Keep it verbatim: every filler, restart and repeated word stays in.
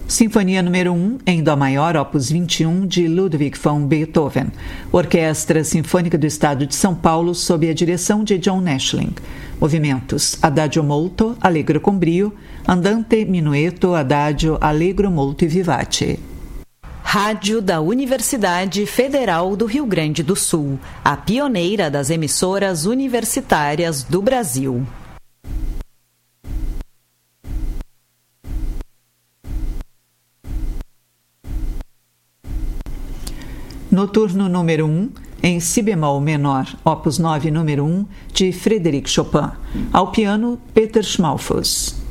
Sinfonia número um, em Dó maior, opus vinte e um, de Ludwig van Beethoven. Orquestra Sinfônica do Estado de São Paulo, sob a direção de John Nashling. Movimentos: Adagio molto, allegro com brio, andante, minueto, adagio, allegro molto e vivace. Rádio da Universidade Federal do Rio Grande do Sul, a pioneira das emissoras universitárias do Brasil. Noturno número um, em si bemol menor, opus nove número um, de Frédéric Chopin. Ao piano, Peter Schmalfuss.